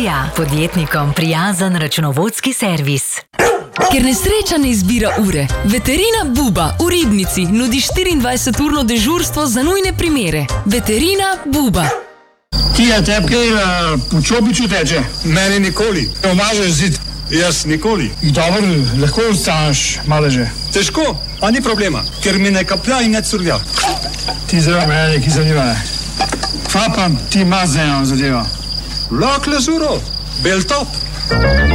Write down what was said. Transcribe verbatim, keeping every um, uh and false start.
Veterija, podjetnikom prijazen računovodski servis. Ker nesreča ne izbira ure, Veterina Buba v Ribnici nudi štiriindvajseturno dežurstvo za nujne primere. Veterina Buba. Ti je tebi kaj uh, po čopiču teče? Meni nikoli. Omažeš zid? Jaz nikoli. Dobro, lahko ostaneš maleže. Težko, a ni problema, ker mi ne kaplja in ne curlja. Ti zelo mene neki zanima. Kvapam, ti ima z eno zadevo. Lak lezuro, bel top.